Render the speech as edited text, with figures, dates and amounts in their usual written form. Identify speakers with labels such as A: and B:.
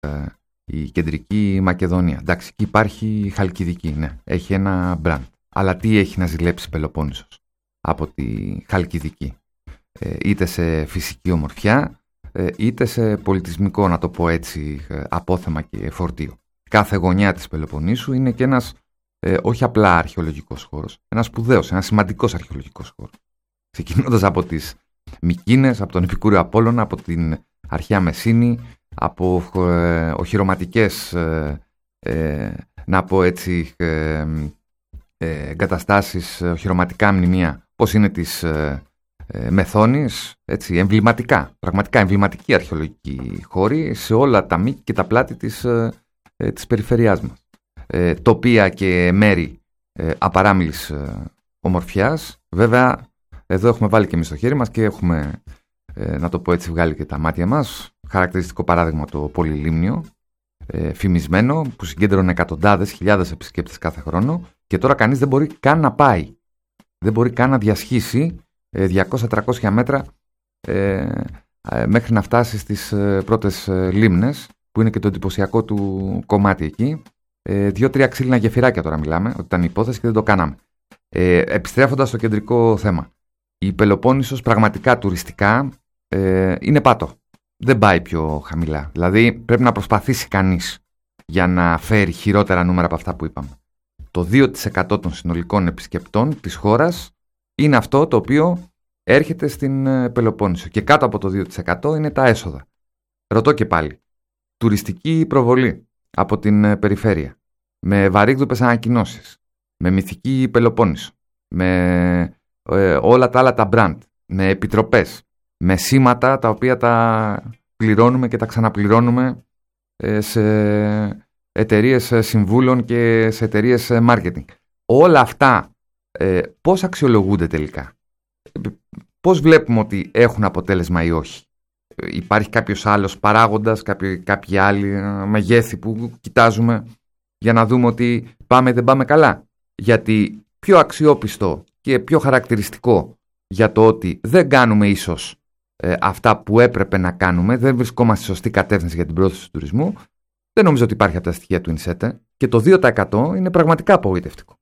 A: η Κεντρική Μακεδονία. Εντάξει, εκεί υπάρχει η Χαλκιδική, ναι, έχει ένα brand. Αλλά τι έχει να ζηλέψει Πελοπόννησος από τη Χαλκιδική? Είτε σε φυσική ομορφιά, είτε σε πολιτισμικό, να το πω έτσι, απόθεμα και φορτίο. Κάθε γωνιά της Πελοποννήσου είναι και ένας όχι απλά αρχαιολογικός χώρος, ένας σπουδαίος, ένας σημαντικός αρχαιολογικός χώρος. Ξεκινώντας από τις Μικίνες, από τον Επικούριο Απόλλωνα, από την αρχαία Μεσίνη, από οχυρωματικές, να πω έτσι, εγκαταστάσεις, οχυρωματικά μνημεία, πώς είναι της Μεθόνης, έτσι, εμβληματικά, πραγματικά εμβληματική αρχαιολογική χώρη σε όλα τα μήκη και τα πλάτη της περιφερειάς μας. Τοπία και μέρη απαράμιλης ομορφιάς. Βέβαια, εδώ έχουμε βάλει και εμείς το χέρι μας και έχουμε, να το πω έτσι, βγάλει και τα μάτια μας. Χαρακτηριστικό παράδειγμα το Πολυλίμνιο, φημισμένο, που συγκέντρωνε εκατοντάδες, χιλιάδες επισκέπτες κάθε χρόνο και τώρα κανείς δεν μπορεί καν να πάει. Δεν μπορεί καν να διασχίσει 200-300 μέτρα μέχρι να φτάσει στις πρώτες λίμνες, που είναι και το εντυπωσιακό του κομμάτι εκεί. 2-3 ξύλινα γεφυράκια τώρα μιλάμε, ότι ήταν υπόθεση και δεν το κάναμε. Επιστρέφοντας στο κεντρικό θέμα, η Πελοπόννησος πραγματικά τουριστικά είναι πάτο. Δεν πάει πιο χαμηλά. Δηλαδή πρέπει να προσπαθήσει κανείς για να φέρει χειρότερα νούμερα από αυτά που είπαμε. Το 2% των συνολικών επισκεπτών της χώρας είναι αυτό το οποίο έρχεται στην Πελοπόννησο. Και κάτω από το 2% είναι τα έσοδα. Ρωτώ και πάλι. Τουριστική προβολή από την περιφέρεια, με βαρύγδουπες ανακοινώσεις, με μυθική Πελοπόννησο, με όλα τα άλλα τα brand, με επιτροπές, με σήματα τα οποία τα πληρώνουμε και τα ξαναπληρώνουμε σε εταιρείες συμβούλων και σε εταιρείες marketing. Όλα αυτά πώς αξιολογούνται τελικά? Πώς βλέπουμε ότι έχουν αποτέλεσμα ή όχι? Υπάρχει κάποιος άλλος παράγοντας, κάποιοι άλλοι μεγέθη που κοιτάζουμε για να δούμε ότι πάμε ή δεν πάμε καλά? Γιατί πιο αξιόπιστο και πιο χαρακτηριστικό για το ότι δεν κάνουμε ίσως αυτά που έπρεπε να κάνουμε, δεν βρισκόμαστε στη σωστή κατεύθυνση για την πρόθεση του τουρισμού, δεν νομίζω ότι υπάρχει από τα στοιχεία του ΙΝΣΕΤΕ, και το 2% είναι πραγματικά απογοητευτικό.